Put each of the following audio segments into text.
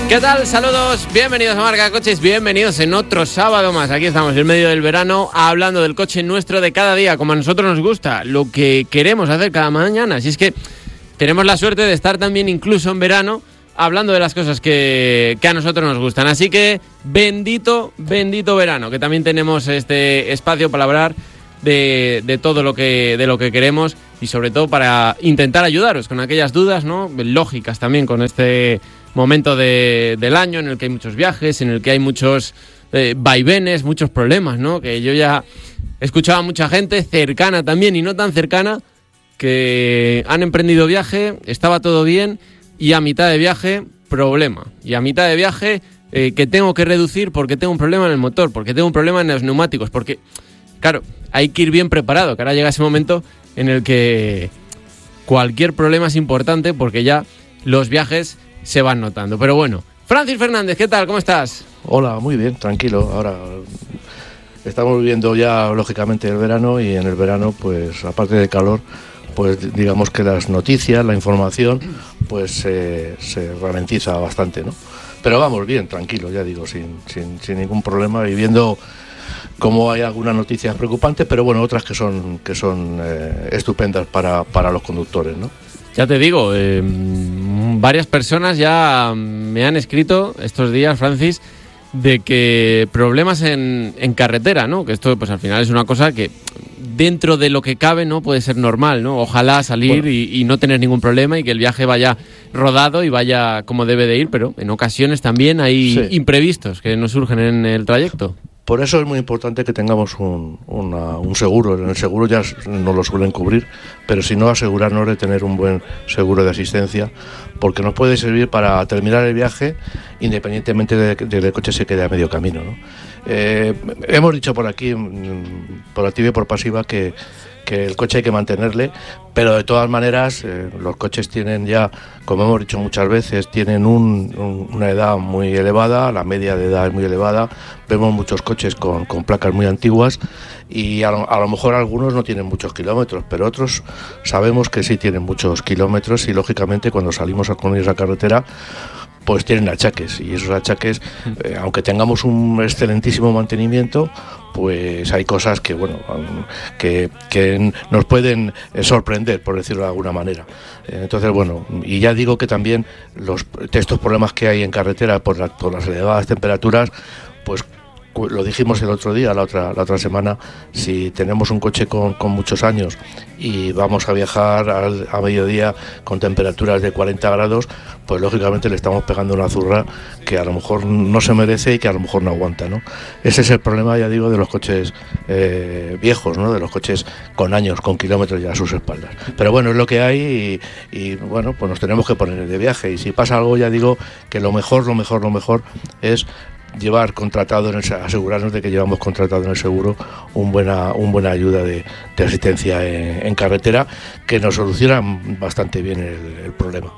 ¿Qué tal? Saludos, bienvenidos a Marca Coches, bienvenidos en otro sábado más. Aquí estamos en medio del verano hablando del coche nuestro de cada día, como a nosotros nos gusta, lo que queremos hacer cada mañana. Así es que tenemos la suerte de estar también incluso en verano hablando de las cosas que a nosotros nos gustan. Así que bendito verano, que también tenemos este espacio para hablar de todo lo que queremos y sobre todo para intentar ayudaros con aquellas dudas, ¿no?, lógicas también con este momento del año en el que hay muchos viajes, en el que hay muchos vaivenes, muchos problemas, ¿no? Que yo ya he escuchado a mucha gente cercana también y no tan cercana que han emprendido viaje, estaba todo bien y a mitad de viaje, problema. Y a mitad de viaje que tengo que reducir porque tengo un problema en el motor, porque tengo un problema en los neumáticos, porque, claro, hay que ir bien preparado, que ahora llega ese momento en el que cualquier problema es importante porque ya los viajes se van notando. Pero bueno, Francis Fernández, ¿qué tal? ¿Cómo estás? Hola, muy bien, tranquilo. Ahora estamos viviendo ya lógicamente el verano y en el verano, pues aparte de calor, pues digamos que las noticias, la información, pues se ralentiza bastante, ¿no? Pero vamos bien, tranquilo, ya digo, sin ningún problema, viviendo como hay algunas noticias preocupantes, pero bueno, otras que son estupendas para los conductores, ¿no? Ya te digo, varias personas ya me han escrito estos días, Francis, de que problemas en carretera, ¿no? Que esto, pues al final es una cosa que dentro de lo que cabe, ¿no?, puede ser normal, ¿no? Ojalá salir y no tener ningún problema y que el viaje vaya rodado y vaya como debe de ir, pero en ocasiones también hay imprevistos que nos surgen en el trayecto. Por eso es muy importante que tengamos un seguro. En el seguro ya nos lo suelen cubrir, pero si no, asegurarnos de tener un buen seguro de asistencia, porque nos puede servir para terminar el viaje independientemente de que el coche se quede a medio camino, ¿no? Hemos dicho por aquí, por activa y por pasiva, que el coche hay que mantenerle, pero de todas maneras los coches tienen ya, como hemos dicho muchas veces, tienen una edad muy elevada, la media de edad es muy elevada, vemos muchos coches con placas muy antiguas y a lo mejor algunos no tienen muchos kilómetros, pero otros sabemos que sí tienen muchos kilómetros y lógicamente cuando salimos a conducir la carretera pues tienen achaques, y esos achaques, aunque tengamos un excelentísimo mantenimiento, pues hay cosas que, bueno, que nos pueden sorprender, por decirlo de alguna manera. Entonces, bueno, y ya digo que también estos problemas que hay en carretera por las elevadas temperaturas, pues lo dijimos el otro día, la otra semana, si tenemos un coche con muchos años y vamos a viajar a mediodía con temperaturas de 40 grados, pues lógicamente le estamos pegando una zurra que a lo mejor no se merece y que a lo mejor no aguanta, ¿no? Ese es el problema, ya digo, de los coches viejos, ¿no?, de los coches con años, con kilómetros ya a sus espaldas. Pero bueno, es lo que hay y bueno, pues nos tenemos que poner de viaje, y si pasa algo, ya digo que lo mejor es llevar contratado, asegurarnos de que llevamos contratado en el seguro una buena ayuda de asistencia en carretera, que nos soluciona bastante bien el problema.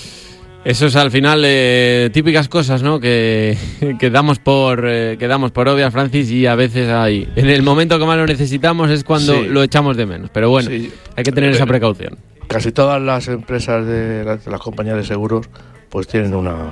Eso es al final típicas cosas, ¿no?, que damos por obvias, Francis, y a veces en el momento que más lo necesitamos es cuando lo echamos de menos. Pero bueno, hay que tener esa precaución. Casi todas las empresas de las compañías de seguros pues tienen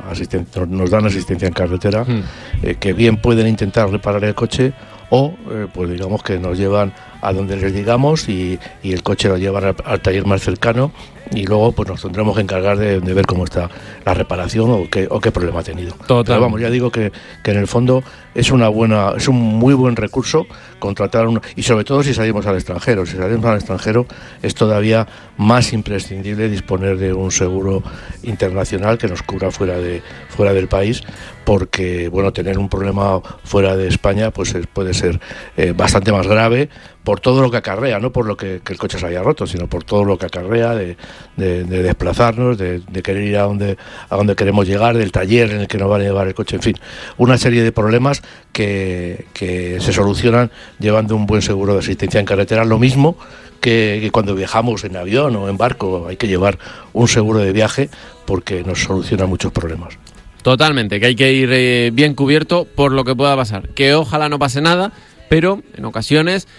nos dan asistencia en carretera, que bien pueden intentar reparar el coche o pues digamos que nos llevan a donde les digamos y el coche lo llevan al taller más cercano, y luego pues nos tendremos que encargar de ver cómo está la reparación o qué problema ha tenido. Total. Pero vamos, ya digo que en el fondo es un muy buen recurso contratar y sobre todo si salimos al extranjero. Si salimos al extranjero es todavía más imprescindible disponer de un seguro internacional que nos cubra fuera del país, porque bueno, tener un problema fuera de España pues puede ser bastante más grave por todo lo que acarrea, no por lo que el coche se haya roto, sino por todo lo que acarrea de desplazarnos, de querer ir a donde queremos llegar, del taller en el que nos va a llevar el coche, en fin, una serie de problemas que se solucionan llevando un buen seguro de asistencia en carretera. Lo mismo que cuando viajamos en avión o en barco, hay que llevar un seguro de viaje porque nos soluciona muchos problemas. Totalmente, que hay que ir bien cubierto por lo que pueda pasar, que ojalá no pase nada, pero en ocasiones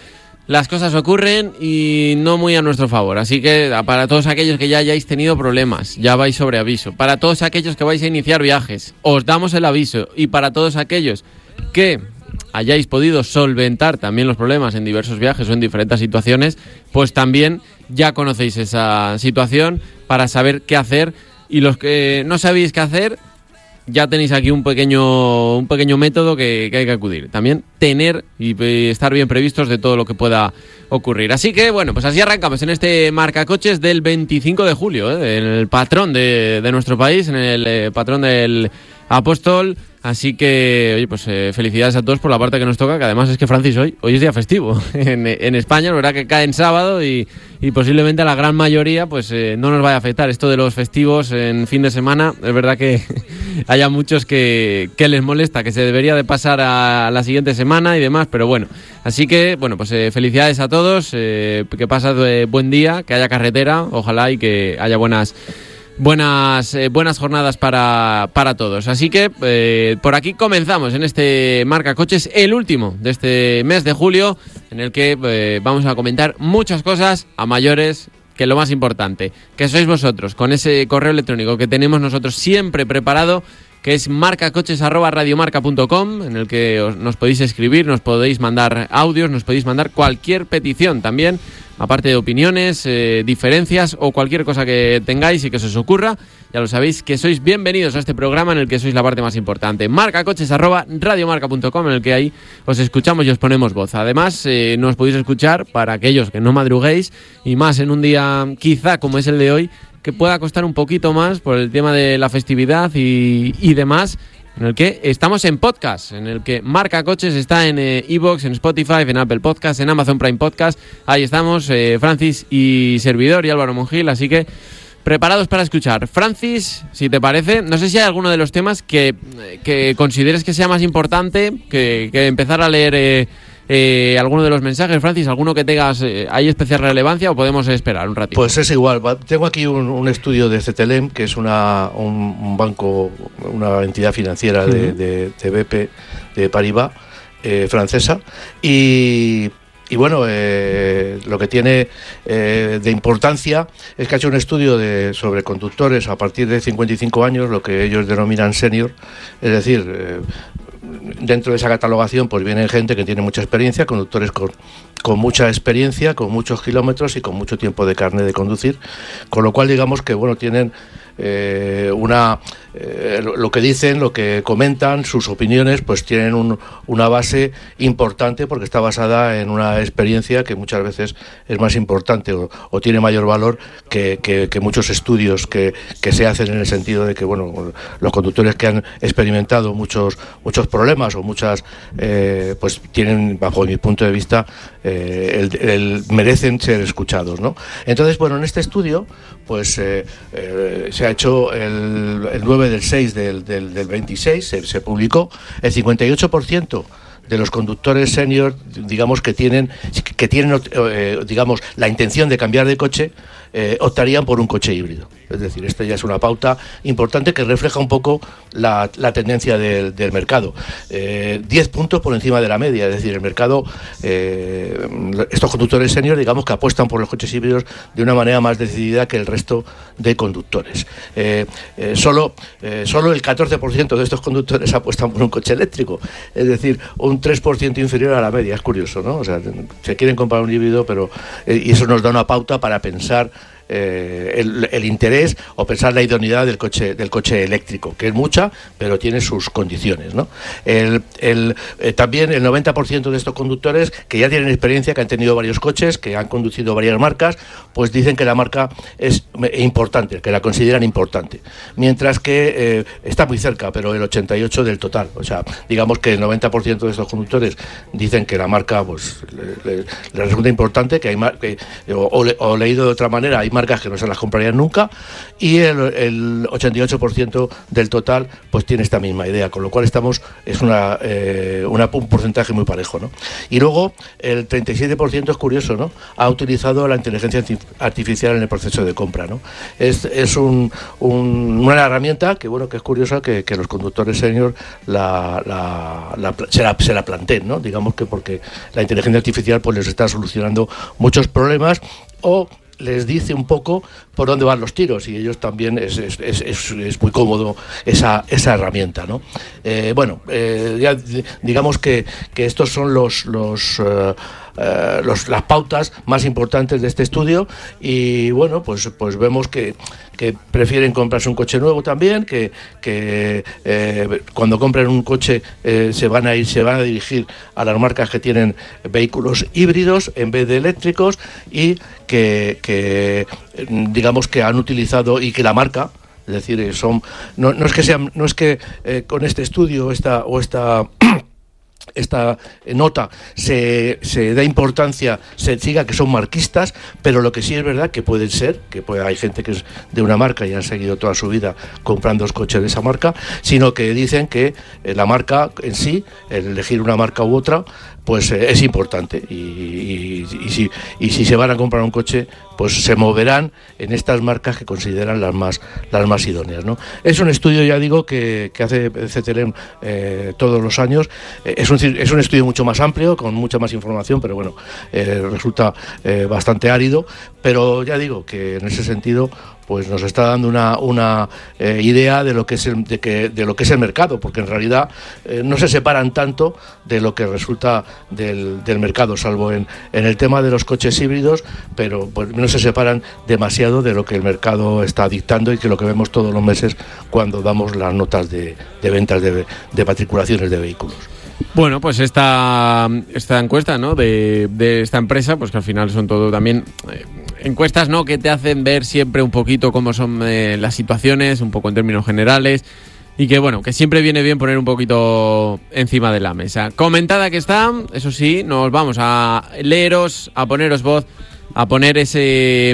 las cosas ocurren y no muy a nuestro favor. Así que para todos aquellos que ya hayáis tenido problemas, ya vais sobre aviso. Para todos aquellos que vais a iniciar viajes, os damos el aviso. Y para todos aquellos que hayáis podido solventar también los problemas en diversos viajes o en diferentes situaciones, pues también ya conocéis esa situación para saber qué hacer. Y los que no sabéis qué hacer, ya tenéis aquí un pequeño método que hay que acudir. También tener y estar bien previstos de todo lo que pueda ocurrir. Así que, bueno, pues así arrancamos en este Marcacoches del 25 de julio, en el patrón de nuestro país, en el patrón del Apóstol. Así que, oye, pues felicidades a todos por la parte que nos toca, que además es que, Francis, hoy es día festivo en España. La verdad que cae en sábado y posiblemente a la gran mayoría pues no nos vaya a afectar esto de los festivos en fin de semana. Es verdad que haya muchos que les molesta, que se debería de pasar a la siguiente semana y demás, pero bueno. Así que, bueno, pues felicidades a todos, que pasad buen día, que haya carretera, ojalá, y que haya buenas jornadas para todos. Así que por aquí comenzamos en este Marcacoches, el último de este mes de julio, en el que vamos a comentar muchas cosas a mayores, que lo más importante, que sois vosotros, con ese correo electrónico que tenemos nosotros siempre preparado, que es marcacoches@radiomarca.com, en el que nos podéis escribir, nos podéis mandar audios, nos podéis mandar cualquier petición también, aparte de opiniones, diferencias o cualquier cosa que tengáis y que se os ocurra. Ya lo sabéis, que sois bienvenidos a este programa en el que sois la parte más importante. marcacoches@radiomarca.com, en el que ahí os escuchamos y os ponemos voz. Además, nos podéis escuchar para aquellos que no madruguéis, y más en un día quizá como es el de hoy, que pueda costar un poquito más por el tema de la festividad y demás, en el que estamos en podcast, en el que Marcacoches está en iVoox, en Spotify, en Apple Podcast, en Amazon Prime Podcast. Ahí estamos, Francis y servidor y Álvaro Monjil, así que preparados para escuchar. Francis, si te parece, no sé si hay alguno de los temas que consideres que sea más importante que empezar a leer alguno de los mensajes. Francis, ¿alguno que tengas hay especial relevancia o podemos esperar un ratito? Pues es igual. Tengo aquí un estudio de CTLM, que es un banco, una entidad financiera de BP, de Paribas, francesa, y bueno, lo que tiene de importancia es que ha hecho un estudio sobre conductores a partir de 55 años, lo que ellos denominan senior, es decir, dentro de esa catalogación pues vienen gente que tiene mucha experiencia, conductores con mucha experiencia, con muchos kilómetros y con mucho tiempo de carné de conducir, con lo cual digamos que bueno, tienen lo que dicen, lo que comentan, sus opiniones, pues tienen una base importante, porque está basada en una experiencia que muchas veces es más importante o tiene mayor valor que muchos estudios que se hacen, en el sentido de que bueno, los conductores que han experimentado muchos problemas o muchas pues tienen, bajo mi punto de vista, merecen ser escuchados, ¿no? Entonces, bueno, en este estudio pues se ha hecho el 9/6 del 26, se publicó. El 58% de los conductores senior, digamos, que tienen digamos, la intención de cambiar de coche, optarían por un coche híbrido. Es decir, esta ya es una pauta importante que refleja un poco la tendencia del mercado. 10 puntos por encima de la media, es decir, el mercado, estos conductores senior, digamos, que apuestan por los coches híbridos de una manera más decidida que el resto de conductores. Solo el 14% de estos conductores apuestan por un coche eléctrico, es decir, un 3% inferior a la media. Es curioso, ¿no? O sea, se quieren comprar un híbrido, pero y eso nos da una pauta para pensar el interés o pensar la idoneidad del coche eléctrico, que es mucha, pero tiene sus condiciones, ¿no? También el 90% de estos conductores que ya tienen experiencia, que han tenido varios coches, que han conducido varias marcas, pues dicen que la marca es importante, que la consideran importante, mientras que está muy cerca, pero el 88% del total. O sea, digamos que el 90% de estos conductores dicen que la marca pues le resulta importante, que hay o leído de otra manera, hay marcas que no se las comprarían nunca, y el 88% del total pues tiene esta misma idea, con lo cual es un porcentaje muy parejo, ¿no? Y luego el 37% es curioso, ¿no? Ha utilizado la inteligencia artificial en el proceso de compra, ¿no? Es una herramienta que, bueno, que es curiosa que los conductores senior se la planteen, ¿no? Digamos que porque la inteligencia artificial pues les está solucionando muchos problemas, o les dice un poco por dónde van los tiros, y ellos también es muy cómodo esa herramienta, ¿no? Ya digamos que estos son las pautas más importantes de este estudio, y bueno, pues vemos que prefieren comprarse un coche nuevo también, que cuando compren un coche se van a dirigir a las marcas que tienen vehículos híbridos en vez de eléctricos, y que digamos que han utilizado, y que la marca, es decir, no es que con este estudio esta nota se da importancia, se diga que son marquistas, pero lo que sí es verdad que pueden ser, hay gente que es de una marca y han seguido toda su vida comprando los coches de esa marca, sino que dicen que la marca en sí, el elegir una marca u otra, pues es importante, y si se van a comprar un coche, pues se moverán en estas marcas que consideran las más idóneas, ¿no? Es un estudio, ya digo, que hace CTLM todos los años. Es un estudio mucho más amplio, con mucha más información, pero bueno, resulta bastante árido, pero ya digo que en ese sentido pues nos está dando una idea de lo que es el mercado, porque en realidad no se separan tanto de lo que resulta del mercado, salvo en el tema de los coches híbridos, pero pues no se separan demasiado de lo que el mercado está dictando, y que lo que vemos todos los meses cuando damos las notas de ventas de matriculaciones de vehículos. Bueno, pues esta encuesta, ¿no?, de esta empresa, pues que al final son todo también encuestas, ¿no?, que te hacen ver siempre un poquito cómo son las situaciones, un poco en términos generales, y que bueno, que siempre viene bien poner un poquito encima de la mesa. Comentada que está, eso sí, nos vamos a leeros, a poneros voz, a poner ese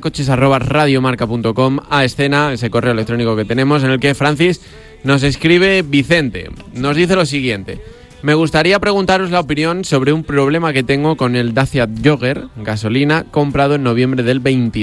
marcacoches@radiomarca.com a escena, ese correo electrónico que tenemos, en el que Francis nos escribe Vicente. Nos dice lo siguiente: me gustaría preguntaros la opinión sobre un problema que tengo con el Dacia Jogger gasolina comprado en noviembre del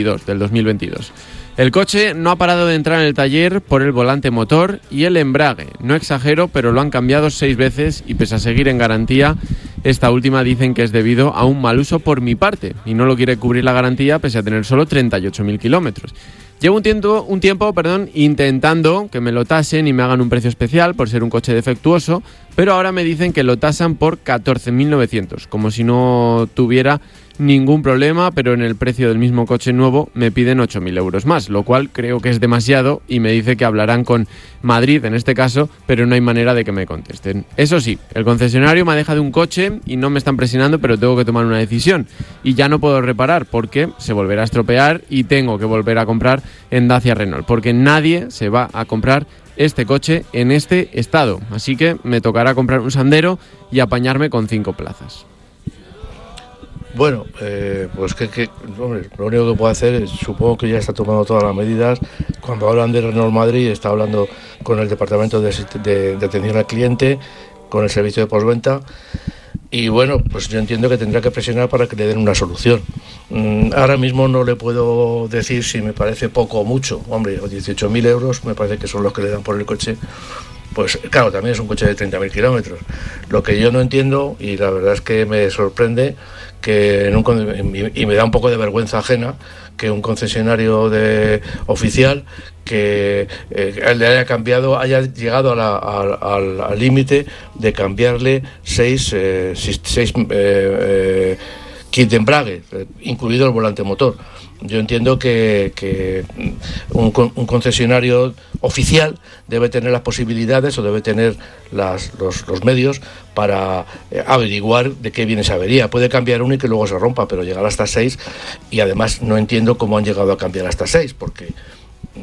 2022. El coche no ha parado de entrar en el taller por el volante motor y el embrague. No exagero, pero lo han cambiado 6 veces, y pese a seguir en garantía, esta última dicen que es debido a un mal uso por mi parte, y no lo quiere cubrir la garantía pese a tener solo 38.000 kilómetros. Llevo un tiempo, intentando que me lo tasen y me hagan un precio especial por ser un coche defectuoso, pero ahora me dicen que lo tasan por 14.900, como si no tuviera ningún problema, pero en el precio del mismo coche nuevo me piden 8.000 euros más, lo cual creo que es demasiado, y me dice que hablarán con Madrid en este caso, pero no hay manera de que me contesten. Eso sí, el concesionario me ha dejado un coche y no me están presionando, pero tengo que tomar una decisión, y ya no puedo reparar porque se volverá a estropear y tengo que volver a comprar en Dacia Renault, porque nadie se va a comprar este coche en este estado, así que me tocará comprar un Sandero y apañarme con 5 plazas. Bueno, pues hombre, lo único que puedo hacer es, supongo que ya está tomando todas las medidas. Cuando hablan de Renault Madrid, está hablando con el departamento de atención al cliente, con el servicio de postventa, y bueno, pues yo entiendo que tendrá que presionar para que le den una solución. Ahora mismo no le puedo decir si me parece poco o mucho. Hombre, 18.000 euros me parece que son los que le dan por el coche. Pues claro, también es un coche de 30.000 kilómetros. Lo que yo no entiendo, y la verdad es que me sorprende, y me da un poco de vergüenza ajena, que un concesionario oficial que le haya llegado al límite de cambiarle 6 kit de embrague, incluido el volante motor. Yo entiendo que un concesionario oficial debe tener las posibilidades, o debe tener los medios para averiguar de qué viene esa avería. Puede cambiar uno y que luego se rompa, pero llegar hasta 6, y además no entiendo cómo han llegado a cambiar hasta 6, porque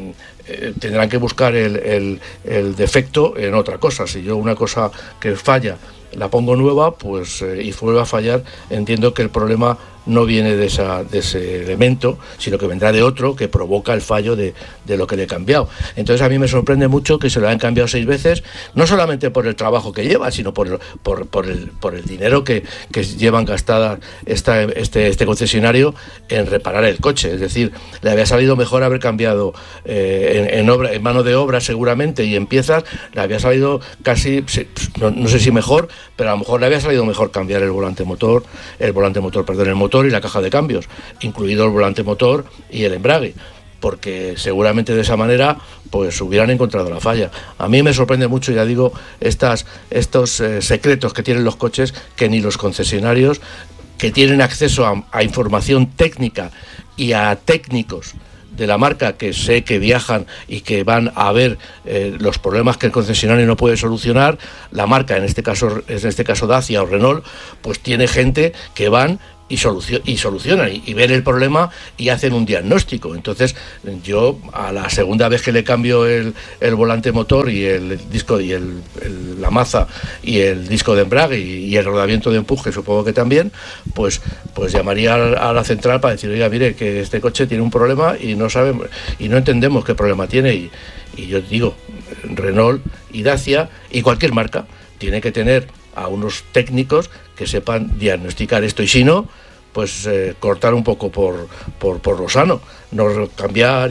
tendrán que buscar el defecto en otra cosa. Si yo una cosa que falla la pongo nueva, pues y vuelve a fallar, entiendo que el problema no viene de ese elemento, sino que vendrá de otro que provoca el fallo de lo que le he cambiado. Entonces a mí me sorprende mucho que se lo hayan cambiado 6 veces, no solamente por el trabajo que lleva, sino por el dinero que llevan gastada este concesionario en reparar el coche. Es decir, le había salido mejor haber cambiado en mano de obra seguramente y en piezas, le había salido casi, no sé si mejor, pero a lo mejor le había salido mejor cambiar el motor y la caja de cambios, incluido el volante motor y el embrague, porque seguramente de esa manera pues hubieran encontrado la falla. A mí me sorprende mucho, ya digo, estos secretos que tienen los coches, que ni los concesionarios, que tienen acceso a información técnica y a técnicos de la marca, que sé que viajan y que van a ver los problemas que el concesionario no puede solucionar. La marca, en este caso Dacia o Renault, pues tiene gente que van y solucionan y ven el problema y hacen un diagnóstico. Entonces yo, a la segunda vez que le cambio el volante motor y el disco y la maza y el disco de embrague y el rodamiento de empuje, supongo que también, pues llamaría a la central para decir, oiga, mire, que este coche tiene un problema y no sabemos y no entendemos qué problema tiene. Y yo digo, Renault y Dacia y cualquier marca tiene que tener a unos técnicos que sepan diagnosticar esto, y si no, pues cortar un poco por lo sano, no cambiar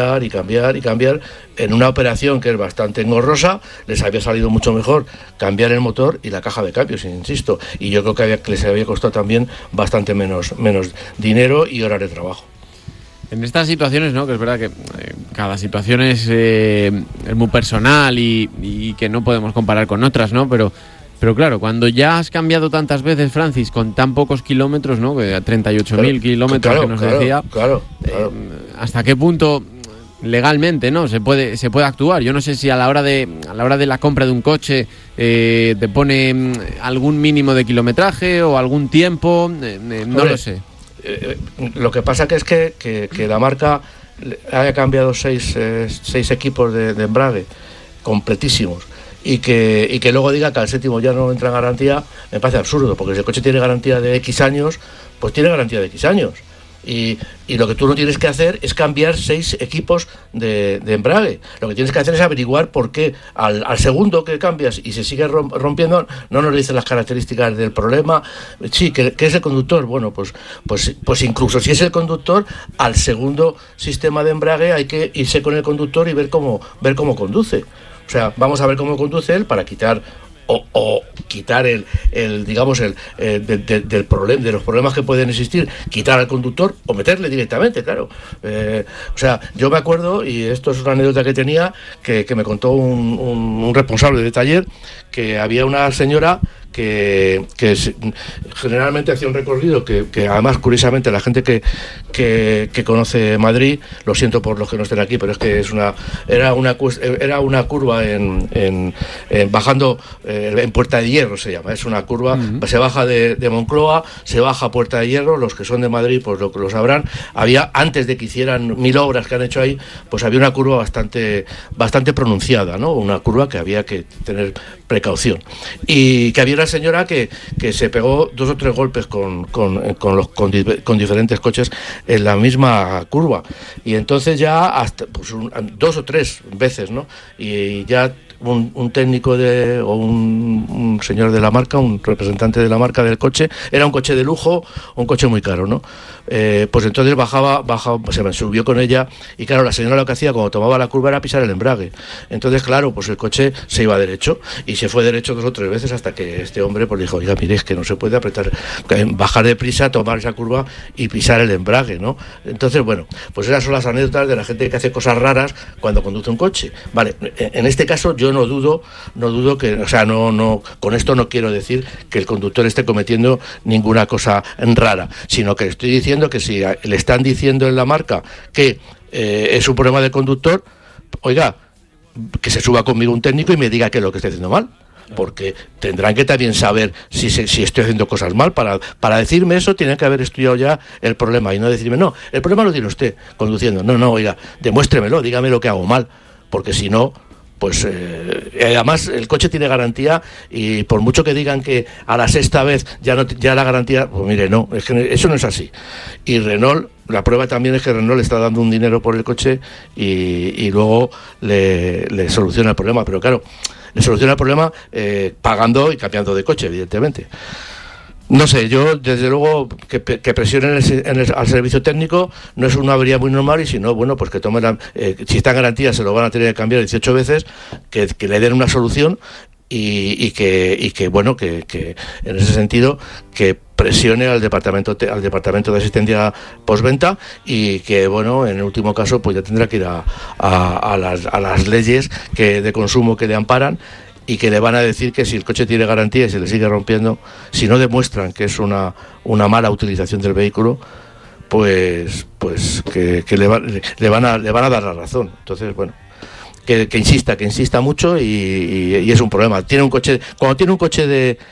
en una operación que es bastante engorrosa. Les había salido mucho mejor cambiar el motor y la caja de cambios, insisto, y yo creo que les había costado también bastante menos dinero y horas de trabajo. En estas situaciones, ¿no?, que es verdad que cada situación es muy personal y que no podemos comparar con otras, ¿no?, pero claro, cuando ya has cambiado tantas veces, Francis, con tan pocos kilómetros, ¿no?, 38.000 kilómetros que nos decía, ¿hasta qué punto legalmente, ¿no?, se puede actuar? Yo no sé si a la hora de la compra de un coche te pone algún mínimo de kilometraje o algún tiempo, no lo sé. Lo que pasa que es que la marca haya cambiado seis equipos de embrague completísimos y que luego diga que al séptimo ya no entra en garantía, me parece absurdo, porque si el coche tiene garantía de X años, pues tiene garantía de X años. Y lo que tú no tienes que hacer es cambiar 6 equipos de embrague. Lo que tienes que hacer es averiguar por qué al segundo que cambias y se sigue rompiendo, no nos dicen las características del problema. Sí, que es el conductor. Bueno, pues incluso si es el conductor, al segundo sistema de embrague hay que irse con el conductor y ver cómo conduce. O sea, vamos a ver cómo conduce él para quitar o quitar del problema, de los problemas que pueden existir, quitar al conductor o meterle directamente, claro. O sea, yo me acuerdo, y esto es una anécdota que tenía, que me contó un responsable de taller, que había una señora que generalmente hacía un recorrido que además, curiosamente, la gente que conoce Madrid, lo siento por los que no estén aquí, pero es que era una curva bajando en Puerta de Hierro, se llama, es una curva, se baja de Moncloa, se baja a Puerta de Hierro. Los que son de Madrid pues lo sabrán. Había, antes de que hicieran 1000 obras que han hecho ahí, pues había una curva bastante pronunciada, ¿no? Una curva que había que tener precaución, y que había una señora que se pegó 2 o 3 golpes con diferentes coches en la misma curva, y entonces ya hasta 2 o 3 veces, ¿no? Y ya un técnico o un señor de la marca, un representante de la marca del coche, era un coche de lujo, un coche muy caro, ¿no? Pues entonces bajaba, se me subió con ella, y claro, la señora lo que hacía cuando tomaba la curva era pisar el embrague. Entonces, claro, pues el coche se iba derecho, y se fue derecho 2 o 3 veces hasta que este hombre pues dijo, oiga, mire, es que no se puede bajar deprisa, tomar esa curva y pisar el embrague, ¿no? Entonces, bueno, pues esas son las anécdotas de la gente que hace cosas raras cuando conduce un coche. Vale, en este caso yo no dudo que, o sea, no, con esto no quiero decir que el conductor esté cometiendo ninguna cosa rara, sino que estoy diciendo que si le están diciendo en la marca que es un problema del conductor, oiga, que se suba conmigo un técnico y me diga qué es lo que está haciendo mal. porque tendrán que también saber si estoy haciendo cosas mal. Para decirme eso tienen que haber estudiado ya el problema y no decirme, no, el problema lo tiene usted conduciendo. No, oiga, demuéstremelo, dígame lo que hago mal, porque si no, pues además el coche tiene garantía, y por mucho que digan que a la sexta vez ya la garantía, pues mire, no, es que eso no es así. Y Renault, la prueba también es que Renault le está dando un dinero por el coche y luego le soluciona el problema, pero claro, le soluciona el problema pagando y cambiando de coche, evidentemente. No sé, yo desde luego que presionen al servicio técnico no es una avería muy normal, y si no, bueno, pues que tomen si está en garantía se lo van a tener que cambiar 18 veces, que le den una solución y que bueno, que en ese sentido que presione al departamento de asistencia postventa, y que bueno, en el último caso pues ya tendrá que ir a las leyes de consumo que le amparan, y que le van a decir que si el coche tiene garantía y se le sigue rompiendo, si no demuestran que es una mala utilización del vehículo, pues que le van a dar la razón. Entonces, bueno, que insista mucho, y es un problema. Cuando tiene un coche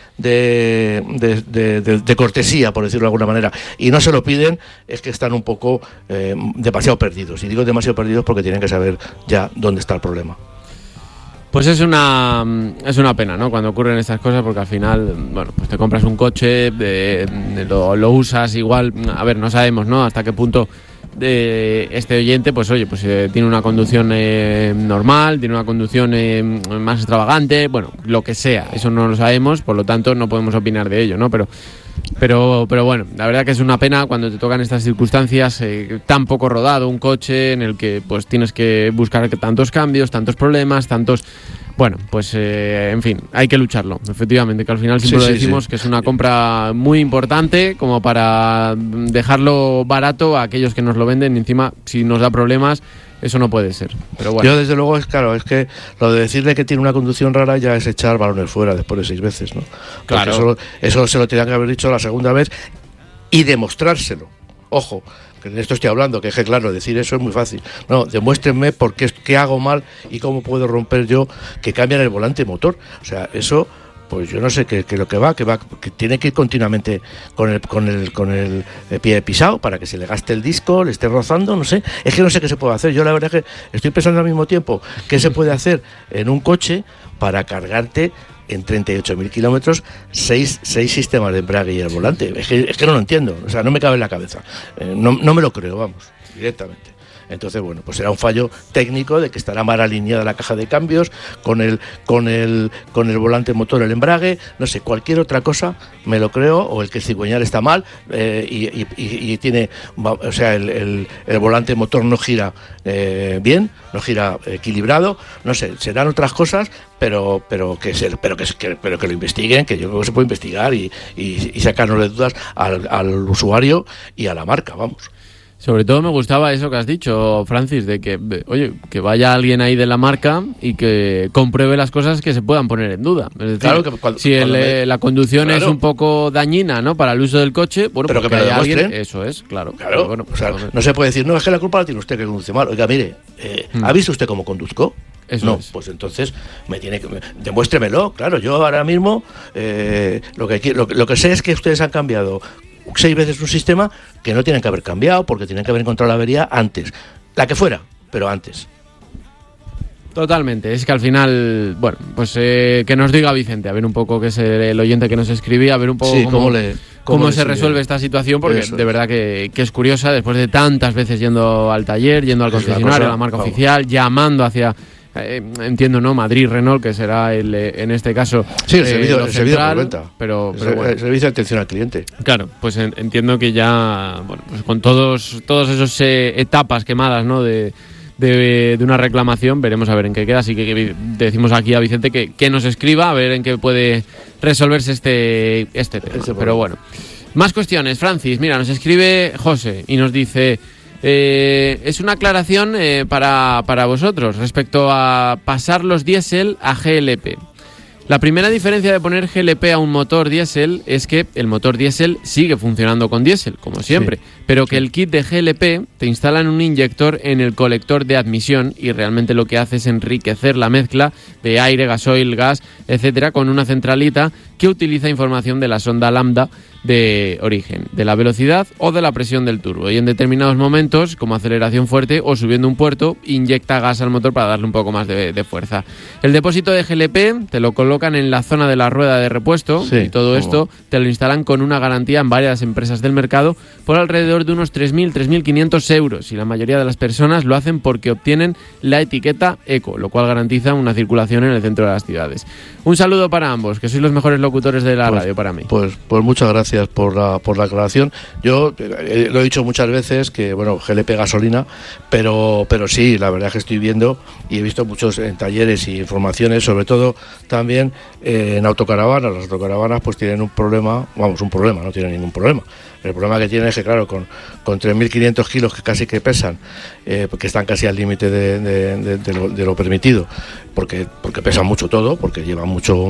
de cortesía, por decirlo de alguna manera, y no se lo piden, es que están un poco demasiado perdidos. Y digo demasiado perdidos porque tienen que saber ya dónde está el problema. Pues es una pena, ¿no?, cuando ocurren estas cosas, porque al final, bueno, pues te compras un coche, lo usas igual, a ver, no sabemos, ¿no?, hasta qué punto este oyente, pues oye, pues tiene una conducción normal, tiene una conducción más extravagante, bueno, lo que sea, eso no lo sabemos, por lo tanto no podemos opinar de ello, ¿no? Pero bueno, la verdad que es una pena cuando te tocan estas circunstancias, tan poco rodado un coche en el que pues tienes que buscar tantos cambios, tantos problemas, bueno, pues en fin, hay que lucharlo, efectivamente, que al final siempre lo decimos, que es una compra muy importante como para dejarlo barato a aquellos que nos lo venden, y encima si nos da problemas, eso no puede ser. Pero bueno. Yo desde luego es que lo de decirle que tiene una conducción rara ya es echar balones fuera después de 6 veces, ¿no? Claro. Eso se lo tenían que haber dicho la segunda vez y demostrárselo. Ojo, que de esto estoy hablando, que claro, decir eso es muy fácil. No, demuéstrenme qué hago mal y cómo puedo romper yo que cambian el volante motor. O sea, eso, pues yo no sé que tiene que ir continuamente con el pie pisado para que se le gaste el disco, le esté rozando, no sé. Es que no sé qué se puede hacer. Yo la verdad es que estoy pensando al mismo tiempo qué se puede hacer en un coche para cargarte en 38.000 kilómetros 6 sistemas de embrague y el volante. Es que no lo entiendo, o sea, no me cabe en la cabeza. No me lo creo, vamos, directamente. Entonces, bueno, pues será un fallo técnico de que estará mal alineada la caja de cambios con el volante motor, el embrague, no sé, cualquier otra cosa me lo creo, o el que el cigüeñal está mal y tiene, o sea, el volante motor no gira bien, no gira equilibrado, no sé, serán otras cosas, pero que lo investiguen, que yo creo que se puede investigar y sacarnos de dudas al usuario y a la marca, vamos. Sobre todo me gustaba eso que has dicho, Francis, de que, oye, que vaya alguien ahí de la marca y que compruebe las cosas que se puedan poner en duda. Es decir, claro, que la conducción claro, es un poco dañina, ¿no?, para el uso del coche, bueno, pero que haya alguien, eso es, claro. Bueno, o sea, no se puede decir, no, es que la culpa la tiene usted que conduce mal. Oiga, mire, ¿ha visto usted cómo conduzco? Eso no, es. Pues entonces demuéstremelo, claro. Yo ahora mismo lo que sé es que ustedes han cambiado 6 veces un sistema que no tienen que haber cambiado, porque tienen que haber encontrado la avería antes, la que fuera, pero antes. Totalmente, es que al final, bueno, pues que nos diga Vicente, a ver un poco, que es el oyente que nos escribía, a ver un poco cómo se resuelve esta situación, porque de verdad que es curiosa, después de tantas veces yendo al taller, yendo al concesionario, a la marca oficial, llamando hacia... entiendo, ¿no?, Madrid Renault, que será en este caso el servicio de venta, pero bueno, el servicio de atención al cliente. Claro, pues entiendo que ya, bueno, pues con todos esos etapas quemadas, ¿no?, de una reclamación, veremos a ver en qué queda. Así que decimos aquí a Vicente que nos escriba a ver en qué puede resolverse este tema. Pero bueno, más cuestiones. Francis, mira, nos escribe José y nos dice... es una aclaración para vosotros respecto a pasar los diésel a GLP. La primera diferencia de poner GLP a un motor diésel es que el motor diésel sigue funcionando con diésel, como siempre, pero que el kit de GLP te instalan un inyector en el colector de admisión y realmente lo que hace es enriquecer la mezcla de aire, gasoil, gas, etcétera, con una centralita que utiliza información de la sonda lambda de origen, de la velocidad o de la presión del turbo, y en determinados momentos, como aceleración fuerte o subiendo un puerto, inyecta gas al motor para darle un poco más de fuerza. El depósito de GLP te lo colocan en la zona de la rueda de repuesto, y todo esto te lo instalan con una garantía en varias empresas del mercado por alrededor de unos 3.000, 3.500 euros, y la mayoría de las personas lo hacen porque obtienen la etiqueta Eco, lo cual garantiza una circulación en el centro de las ciudades. Un saludo para ambos, que sois los mejores locutores de la radio para mí. Pues muchas gracias por la aclaración. Yo lo he dicho muchas veces que, bueno, GLP gasolina, pero sí, la verdad es que estoy viendo y he visto muchos en talleres y informaciones, sobre todo también en autocaravanas. Las autocaravanas pues tienen un problema, no tienen ningún problema. El problema que tienen es que, claro, con 3.500 kilos que casi que pesan, porque están casi al límite de lo permitido, porque pesan mucho todo, porque llevan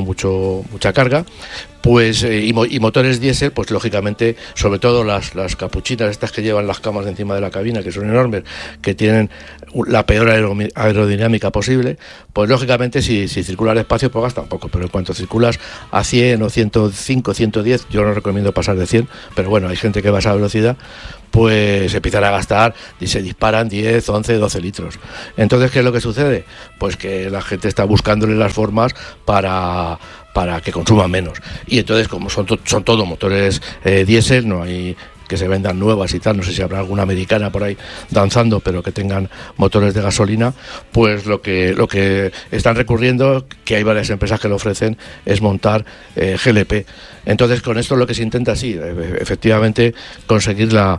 mucha carga, pues y motores diésel, pues lógicamente, sobre todo las capuchinas estas que llevan las camas de encima de la cabina, que son enormes, que tienen la peor aerodinámica posible, pues lógicamente si circulas despacio pues gastan poco, pero en cuanto circulas a 100 o 105, 110, yo no recomiendo pasar de 100, pero bueno, hay gente que va a esa velocidad, pues empiezan a gastar y se disparan 10, 11, 12 litros. Entonces, ¿qué es lo que sucede? Pues que la gente está buscándole las formas para que consuman menos. Y entonces, como son todo motores diésel, no hay que se vendan nuevas y tal, no sé si habrá alguna americana por ahí danzando, pero que tengan motores de gasolina, pues lo que están recurriendo, que hay varias empresas que lo ofrecen, es montar GLP. Entonces, con esto lo que se intenta, sí, efectivamente, conseguir la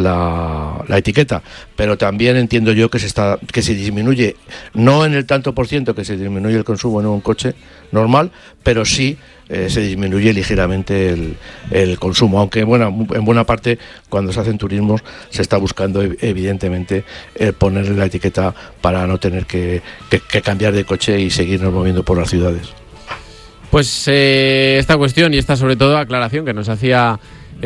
etiqueta, pero también entiendo yo que se disminuye, no en el tanto por ciento que se disminuye el consumo en un coche normal, pero sí se disminuye ligeramente el consumo, aunque en buena parte cuando se hacen turismos se está buscando evidentemente ponerle la etiqueta para no tener que cambiar de coche y seguirnos moviendo por las ciudades. Pues esta cuestión y esta sobre todo aclaración que nos hacía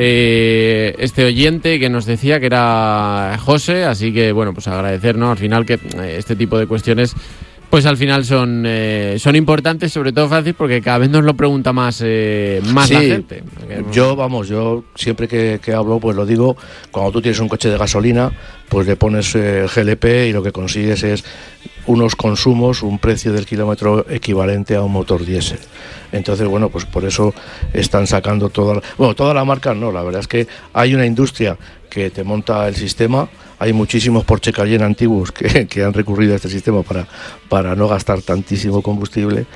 este oyente, que nos decía que era José, así que bueno, pues agradecer, ¿no? Al final que este tipo de cuestiones pues al final son importantes, sobre todo fácil, porque cada vez nos lo pregunta más sí, la gente. Yo siempre que hablo, pues lo digo, cuando tú tienes un coche de gasolina, pues le pones GLP y lo que consigues es unos consumos, un precio del kilómetro equivalente a un motor diésel. Entonces, bueno, pues por eso están sacando toda la marca, no, la verdad es que hay una industria que te monta el sistema. Hay muchísimos Porsche Cayenne antiguos que han recurrido a este sistema para no gastar tantísimo combustible.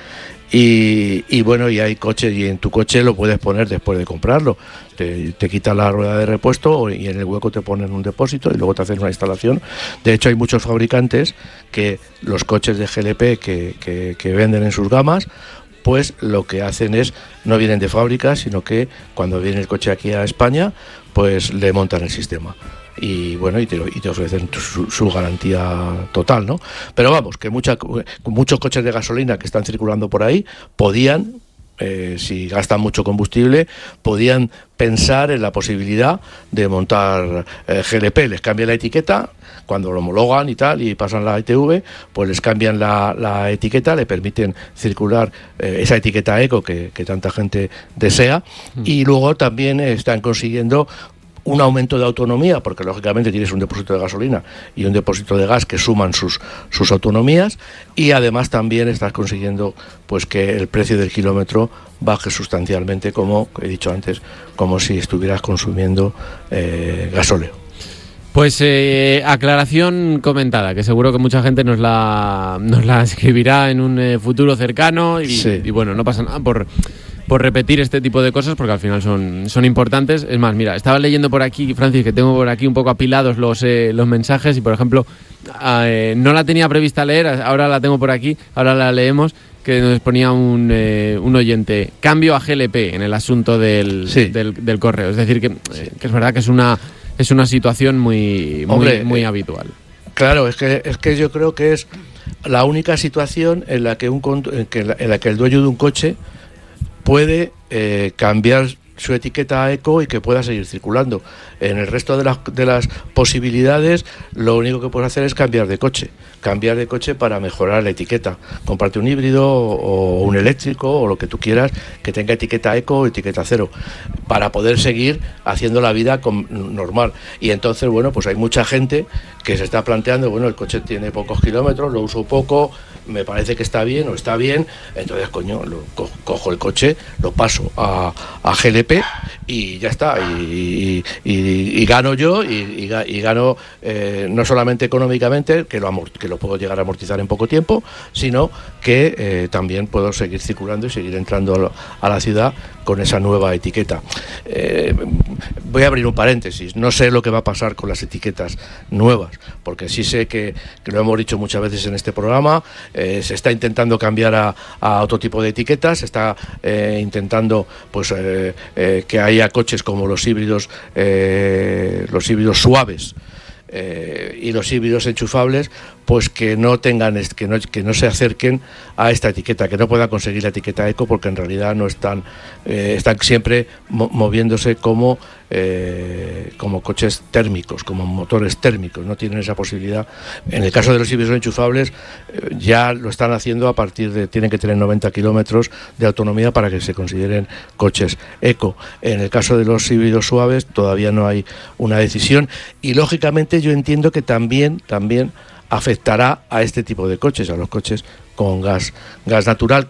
Y bueno, y hay coches, y en tu coche lo puedes poner después de comprarlo. Te quitan la rueda de repuesto y en el hueco te ponen un depósito y luego te hacen una instalación. De hecho, hay muchos fabricantes que los coches de GLP que venden en sus gamas, pues lo que hacen es, no vienen de fábrica, sino que cuando viene el coche aquí a España, pues le montan el sistema. Y bueno, y te ofrecen su garantía total, ¿no? Pero vamos, que muchos coches de gasolina que están circulando por ahí podían, si gastan mucho combustible, podían pensar en la posibilidad de montar GLP. Les cambian la etiqueta, cuando lo homologan y tal, y pasan la ITV, pues les cambian la etiqueta, le permiten circular esa etiqueta Eco que tanta gente desea, y luego también están consiguiendo un aumento de autonomía, porque lógicamente tienes un depósito de gasolina y un depósito de gas que suman sus autonomías, y además también estás consiguiendo pues que el precio del kilómetro baje sustancialmente, como he dicho antes, como si estuvieras consumiendo gasóleo. Pues aclaración comentada, que seguro que mucha gente nos la escribirá en un futuro cercano y bueno, no pasa nada por repetir este tipo de cosas, porque al final son importantes. Es más, mira, estaba leyendo por aquí, Francis, que tengo por aquí un poco apilados los mensajes, y por ejemplo no la tenía prevista leer, ahora la tengo por aquí, ahora la leemos, que nos ponía un oyente: cambio a GLP en el asunto del correo. Es decir, que es verdad que es una situación muy habitual. Claro, es que yo creo que es la única situación en la que el dueño de un coche puede cambiar su etiqueta a eco y que pueda seguir circulando. En el resto de las posibilidades, lo único que puedes hacer es cambiar de coche para mejorar la etiqueta. Comprarte un híbrido o un eléctrico o lo que tú quieras que tenga etiqueta eco o etiqueta cero para poder seguir haciendo la vida normal. Y entonces, bueno, pues hay mucha gente que se está planteando, bueno, el coche tiene pocos kilómetros, lo uso poco, me parece que está bien o está bien, entonces, coño, cojo el coche, lo paso a GLP y ya está, y gano yo y gano no solamente económicamente, que lo puedo llegar a amortizar en poco tiempo, sino que también puedo seguir circulando y seguir entrando a la ciudad con esa nueva etiqueta. Voy a abrir un paréntesis, no sé lo que va a pasar con las etiquetas nuevas, porque sí sé que lo hemos dicho muchas veces en este programa, se está intentando cambiar a otro tipo de etiquetas, se está intentando pues que haya coches como los híbridos suaves y los híbridos enchufables, pues que no se acerquen a esta etiqueta, que no puedan conseguir la etiqueta eco, porque en realidad no están siempre moviéndose como coches térmicos, como motores térmicos, no tienen esa posibilidad. En el caso de los híbridos enchufables ya lo están haciendo tienen que tener 90 kilómetros de autonomía para que se consideren coches eco. En el caso de los híbridos suaves todavía no hay una decisión, y lógicamente yo entiendo que también afectará a este tipo de coches, a los coches con gas natural,